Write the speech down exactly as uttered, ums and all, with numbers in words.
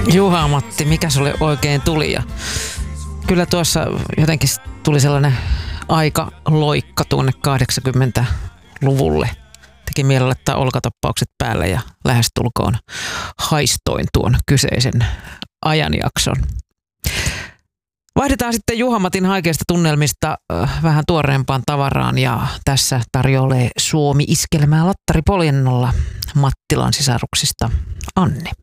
Juha Matti, mikä sulle oikein tuli? Ja kyllä tuossa jotenkin tuli sellainen aika loikka tuonne kahdeksankymmentäluvulle. Teki mieli laittaa olkatoppaukset päälle ja lähestulkoon haistoin tuon kyseisen ajanjakson. Vaihdetaan sitten Juha Matin haikeista tunnelmista vähän tuoreempaan tavaraan ja tässä tarjoilee Suomi-iskelmää Lattari Poljennolla Mattilan sisaruksista Anne.